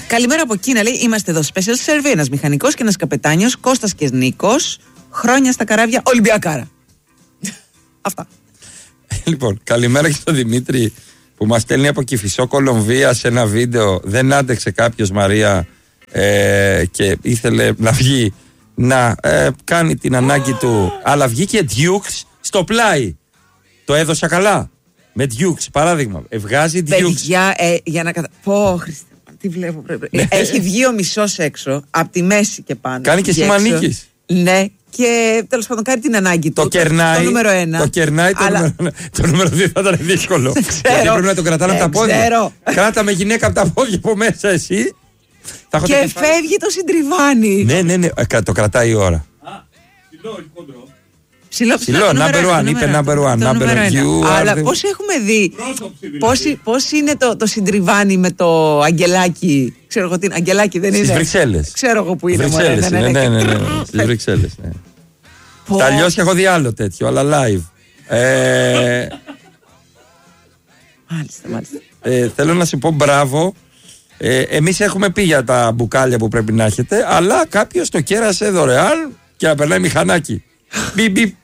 Καλημέρα από Κίνα, λέει. Είμαστε εδώ. Special survey. Ένας μηχανικός και ένας καπετάνιος, Κώστας και Νίκος. Χρόνια στα καράβια Ολυμπιακάρα. Αυτά. Λοιπόν, καλημέρα και στον Δημήτρη που μας στέλνει από Κηφισό, Κολομβία, σε ένα βίντεο. Δεν άντεξε κάποιος, Μαρία, και ήθελε να βγει να κάνει την ανάγκη του, αλλά βγήκε Dukes στο πλάι. Το έδωσα καλά. Με Dukes, παράδειγμα. Βγάζει Dukes. Παιδιά, για να πω, Χριστέ, τι βλέπω. Έχει βγει ο μισός έξω, από τη μέση και πάνω. Κάνει και Σιμανίκης. Ναι, και τέλος πάντων κάνει την ανάγκη του. Το κερνάει. Το νούμερο 1. Το κερνάει, αλλά... το νούμερο 2 θα ήταν δύσκολο. Γιατί πρέπει να το κρατάνε από τα πόδια. Κράτα με γυναίκα από τα πόδια από μέσα, εσύ. Και φεύγει το συντριβάνι. Ναι, το κρατάει η ώρα. Ψηλό, number one, είπε number one. Αλλά πώς έχουμε δει, πώς είναι το συντριβάνι με το αγγελάκι. Ξέρω εγώ τι είναι, αγγελάκι δεν είναι. Στις Βρυξέλλες. Ξέρω εγώ που είναι. Ναι, στις Βρυξέλλες. Τα αλλιώς έχω δει άλλο τέτοιο, αλλά live. Μάλιστα. Θέλω να σου πω μπράβο. Εμείς έχουμε πει για τα μπουκάλια που πρέπει να έχετε, αλλά κάποιος το κέρασε δωρεάν και να περνάει μηχανάκι. Μπιμπι.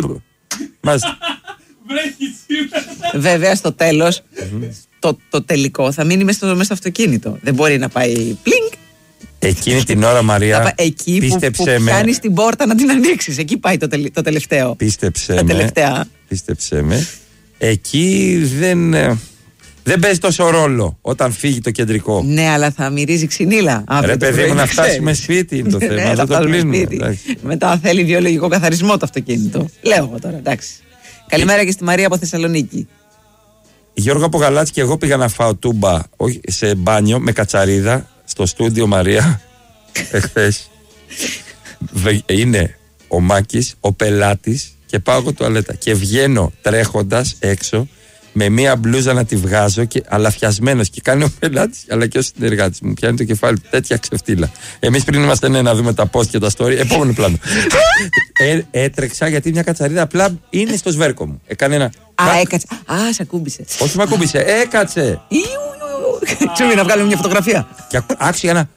Βέβαια στο τέλος το τελικό θα μείνει μέσα στο αυτοκίνητο. Δεν μπορεί να πάει πλινκ. Εκείνη την ώρα, Μαρία, εκεί που πιάνεις την πόρτα να την ανοίξεις. Εκεί πάει το τελευταίο. Πίστεψέ με. Εκεί δεν παίζει τόσο ρόλο όταν φύγει το κεντρικό. Ναι, αλλά θα μυρίζει ξυνήλα. Ρε παιδί μου, να φτάσουμε σπίτι είναι το θέμα. Δεν το κλείνουμε. Μετά θέλει βιολογικό καθαρισμό το αυτοκίνητο. Λέω εγώ τώρα, εντάξει. Καλημέρα και στη Μαρία από Θεσσαλονίκη. Γιώργο από Γαλάτσι και εγώ πήγα να φάω τούμπα σε μπάνιο με κατσαρίδα στο στούντιο, Μαρία, εχθές. Είναι ο Μάκης, ο πελάτης, και πάω εγώ τουαλέτα και βγαίνω τρέχοντας έξω με μία μπλούζα να τη βγάζω, αλλά φιασμένος, και κάνει ο πελάτης αλλά και ο συνεργάτης μου. Πιάνει το κεφάλι, τέτοια ξεφτύλα. Εμείς πριν είμαστε να δούμε τα post και τα story, επόμενο πλάνο. Έτρεξα γιατί μια κατσαρίδα απλά είναι στο σβέρκο μου. Έκανε ένα. Έκατσε. Σε ακούμπησε. Όχι, με ακούμπησε, έκατσε. Ξέρω να βγάλουμε μια φωτογραφία. Και άκουσε ένα.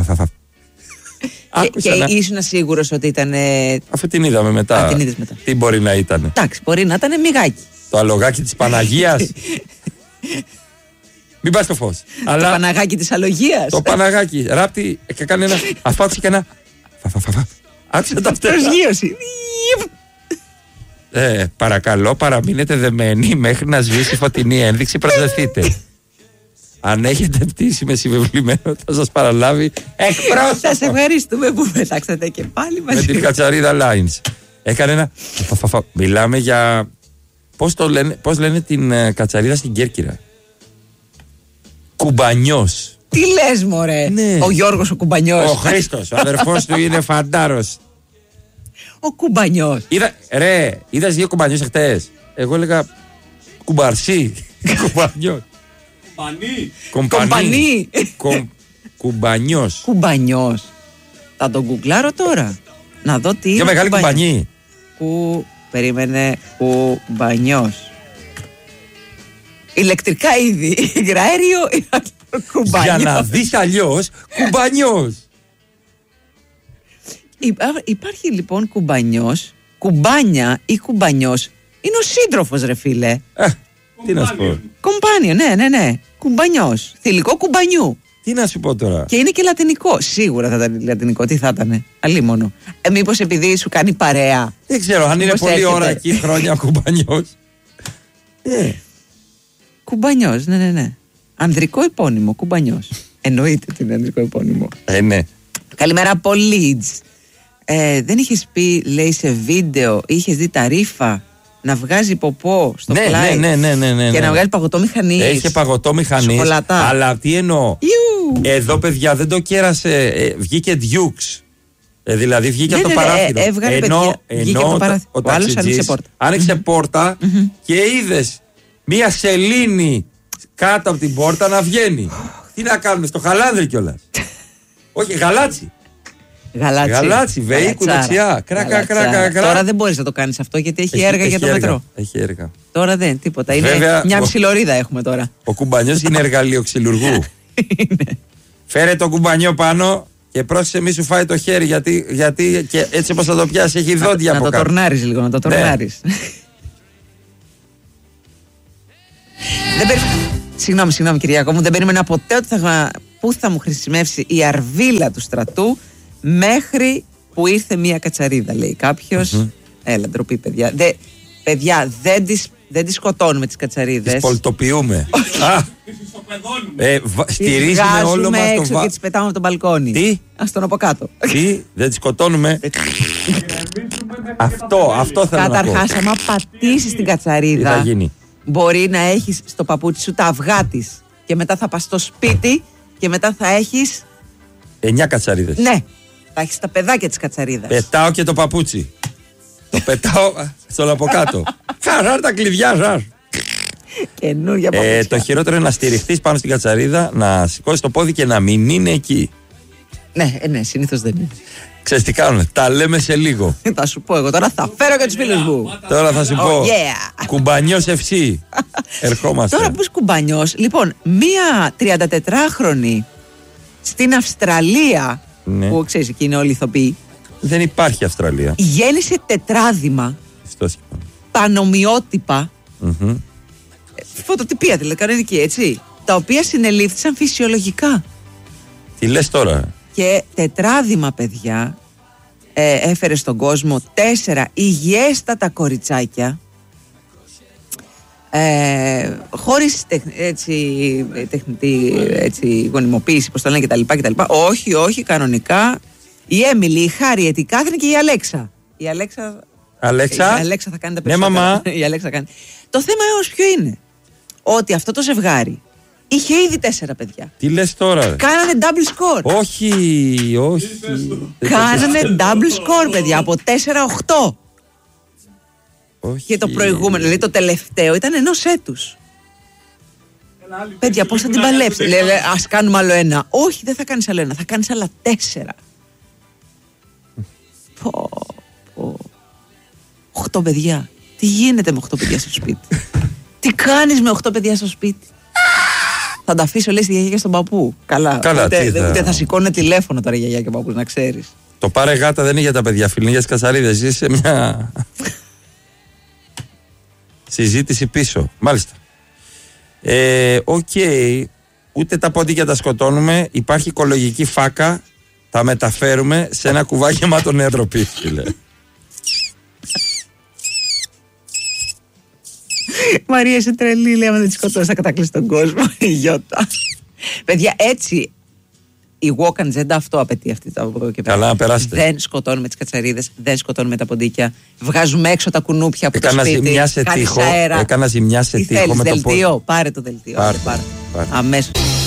Και ήσουν σίγουρος ότι ήταν. Αφού την είδαμε μετά. Τι μπορεί να ήταν. Εντάξει, μπορεί να ήταν μυγάκι. Το αλογάκι της Παναγίας. Μην πας στο φως. Το Παναγάκι της Αλογίας. Το Παναγάκι. Ράπτη και κάνει ένα. Αυτό άκουσε και ένα. Άκουσε τα φτερά. Προσγείωση. Παρακαλώ, παραμείνετε δεμένοι μέχρι να σβήσει φωτεινή ένδειξη. Προσδεθείτε. Αν έχετε πτήσει με συμβεβλημένο, θα σας παραλάβει εκπρόσωπο. Σας ευχαριστούμε που πετάξατε και πάλι μαζί. Με την κατσαρίδα Lines. Έκανε ένα. Μιλάμε για. Πώς λένε την κατσαρίδα στην Κέρκυρα? Κουμπανιός. Τι λες, μωρέ? Ναι. Ο Γιώργος ο Κουμπανιός. Ο Χρήστος, ο αδερφός του είναι φαντάρος. Ο Κουμπανιός. Είδας δύο κουμπανιούς εχθές? Εγώ έλεγα κουμπαρσί. Κουμπανιός. Κομπανί. Κουμπανιός. Κουμπανιός. Θα τον γκουγκλάρω τώρα. Να δω τι είναι. Πιο μεγάλη κουμπανί. Περίμενε. Κουμπανιός. Ηλεκτρικά είδη. Υγραέριο. Κουμπανιός. Για να δεις αλλιώς, κουμπανιός. Υπάρχει λοιπόν κουμπανιός, κουμπάνια ή κουμπανιός. Είναι ο σύντροφος, ρε φίλε. Τι να σου πω. Κομπάνιο, ναι. Κουμπανιός. Θηλυκό κουμπανιού. Τι να σου πω τώρα. Και είναι και λατινικό. Σίγουρα θα ήταν λατινικό. Τι θα ήταν? Αλίμονο. Μήπως επειδή σου κάνει παρέα. Δεν ξέρω αν είναι πολλή ώρα εκεί χρόνια ο κουμπανιός. Κουμπανιός, ναι. Ανδρικό επώνυμο, κουμπανιός. Εννοείται ότι είναι ανδρικό επώνυμο. Ναι. Καλημέρα από Leeds. Δεν είχες πει, λέει, σε βίντεο, είχες δει τα ρήφα να βγάζει ποπό στο πλάι? Ναι. Και να βγάζει παγωτό μηχανής. Έχει παγωτό μηχανής. Σοκολατά. Αλλά τι εννοώ. Εδώ, παιδιά, δεν το κέρασε. Βγήκε Dukes. Δηλαδή βγήκε από το παράθυρο. Ενώ ο ταξιτζής άνοιξε πόρτα και είδες μία σελήνη κάτω από την πόρτα να βγαίνει. Τι να κάνουμε, στο χαλάνδρι κιόλας. Όχι, γαλάτσι. Γαλάτσι, βεϊκού δεξιά. Κράκα. Τώρα δεν μπορείς να το κάνεις αυτό γιατί έχει έργα για το μετρό. Έχει έργα. Τώρα δεν, τίποτα. Βέβαια, είναι μια ψιλορίδα έχουμε τώρα. Ο κουμπανιός είναι εργαλείο ξυλουργού. Φέρε το κουμπανιό πάνω και πρόσεξε μη σου φάει το χέρι. Γιατί και έτσι όπως θα το πιάσει έχει δόντια από κάτω. Να το τορνάρεις λίγο, να το τορνάρεις. Συγγνώμη Κυριακό μου, δεν περίμενα ποτέ ότι πού θα μου χρησιμεύσει η αρβίλα του στρατού μέχρι που ήρθε μία κατσαρίδα, λέει κάποιος. Έλα, ντροπή, παιδιά. Παιδιά, δεν τις σκοτώνουμε τις κατσαρίδες. Τις πολιτοποιούμε. Στηρίζουμε όλο μας έξω και τις πετάμε από τον μπαλκόνι. Τι? Ας τον από κάτω. Τι? Δεν τις σκοτώνουμε. Αυτό θέλω να πω. Καταρχάς, άμα πατήσεις την κατσαρίδα, τι θα γίνει? Μπορεί να έχεις στο παπούτσι σου τα αυγά της και μετά θα πας στο σπίτι και μετά θα έχεις 9 κατσαρίδες. Ναι, θα έχεις τα παιδάκια της κατσαρίδας. Πετάω και το παπούτσι. Το πετάω στον από κάτω. Χαρά τα κλειδιά σας. Καινούργια παπούτσια. Το χειρότερο είναι να στηριχτείς πάνω στην κατσαρίδα, να σηκώσεις το πόδι και να μην είναι εκεί. Ναι, συνήθως δεν είναι. Ξέρεις τι κάνουνε, τα λέμε σε λίγο. Θα σου πω εγώ τώρα, θα φέρω και τους φίλους μου. Τώρα θα σου πω. Yeah. Κουμπανιός FC. Ερχόμαστε. Τώρα που είσαι κουμπανιός, λοιπόν, μία 34χρονη στην Αυστραλία, ναι. Που ξέρεις εκεί είναι όλοι ηθοποιοί. Δεν υπάρχει Αυστραλία. Γέννησε τετράδημα πανομοιότυπα. Φωτοτυπία δηλαδή, κανονική, έτσι. Τα οποία συνελήφθησαν φυσιολογικά. Τι λες τώρα? Και τετράδημα, παιδιά, έφερε στον κόσμο 4 υγιέστατα κοριτσάκια, χωρίς τεχνητή γονιμοποίηση, πώς το λένε κτλ. Όχι, κανονικά. Η Έμιλι, η Χάριετ, η Κάθριν και η Αλέξα. Η Αλέξα θα κάνει τα περισσότερα. Ναι, μαμά. Η Αλέξα θα κάνει. Το θέμα όμως ποιο είναι? Ότι αυτό το ζευγάρι είχε ήδη 4 παιδιά. Τι λες τώρα? Κάνανε double score. Όχι. Κάνανε double score, παιδιά, από 4-8. Όχι. Και το προηγούμενο, δηλαδή το τελευταίο, ήταν ενός έτους. Παιδιά, πώς θα την παλέψει? Λέει, ας κάνουμε άλλο ένα. Όχι, δεν θα κάνεις άλλο ένα, θα κάνεις άλλα 4. 8 παιδιά. Τι γίνεται με 8 παιδιά στο σπίτι? Τι κάνεις με 8 παιδιά στο σπίτι? Θα τα αφήσω, λέει, στη γιαγιά και στον παππού. Καλά, ούτε θα σηκώνε τηλέφωνο τώρα η γιαγιά και ο παππούς, να ξέρεις. Το πάρε γάτα δεν είναι για τα παιδιά, φίλοι, είναι για τις κατσαρίδες. Είσαι μια συζήτηση πίσω. Μάλιστα. Οκ. Ούτε τα ποντίκια τα σκοτώνουμε. Υπάρχει οικολογική φάκα. Τα μεταφέρουμε σε ένα κουβάκι γεμάτο νεοτροπή, φίλε. Μαρία, είσαι τρελή, λέει, άμα δεν τη σκοτώσει θα κατακλείσει τον κόσμο. Η Γιώτα. Παιδιά, έτσι η walk and agenda αυτό απαιτεί αυτή από εδώ και πέρα. Καλά, να περάσετε. Δεν σκοτώνουμε τις κατσαρίδες, δεν σκοτώνουμε τα ποντίκια. Βγάζουμε έξω τα κουνούπια από το σπίτι. Έκανα ζημιά σε τείχο με το πόδι. Δελτίο, πάρε το δελτίο. Πάρε. Αμέσως.